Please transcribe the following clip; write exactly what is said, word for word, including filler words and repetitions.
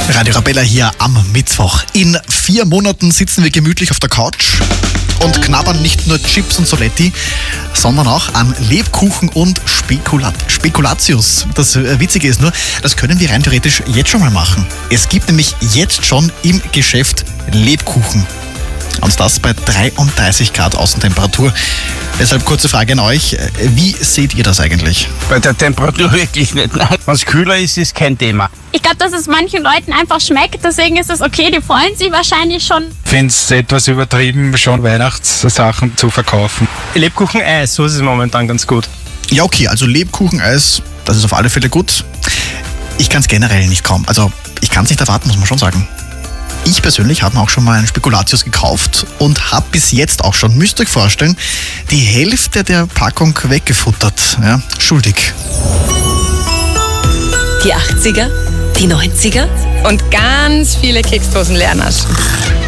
Radio Arabella hier am Mittwoch. In vier Monaten sitzen wir gemütlich auf der Couch und knabbern nicht nur Chips und Soletti, sondern auch an Lebkuchen und Spekulat Spekulatius. Das Witzige ist nur, das können wir rein theoretisch jetzt schon mal machen. Es gibt nämlich jetzt schon im Geschäft Lebkuchen. Und das bei dreiunddreißig Grad Außentemperatur. Deshalb kurze Frage an euch. Wie seht ihr das eigentlich? Bei der Temperatur wirklich nicht. Wenn es kühler ist, ist kein Thema. Ich glaube, dass es manchen Leuten einfach schmeckt, deswegen ist es okay, die freuen sich wahrscheinlich schon. Ich finde es etwas übertrieben, schon Weihnachtssachen zu verkaufen. Lebkuchen-Eis, so ist es momentan ganz gut. Ja, okay, also Lebkuchen-Eis, das ist auf alle Fälle gut. Ich kann es generell nicht kaum. Also ich kann es nicht erwarten, muss man schon sagen. Ich persönlich habe mir auch schon mal einen Spekulatius gekauft und habe bis jetzt auch schon, müsst ihr euch vorstellen, die Hälfte der Packung weggefuttert. Ja, schuldig. Die achtziger, die neunziger und ganz viele Keksdosen Leernaschen.